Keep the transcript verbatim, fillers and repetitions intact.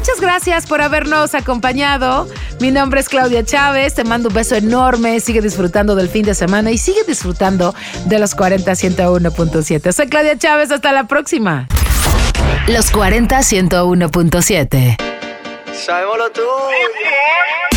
muchas gracias por habernos acompañado. Mi nombre es Claudia Chávez. Te mando un beso enorme. Sigue disfrutando del fin de semana y sigue disfrutando de los cuarenta ciento uno punto siete. Soy Claudia Chávez. Hasta la próxima. Los cuarenta ciento uno punto siete. Sabémoslo tú.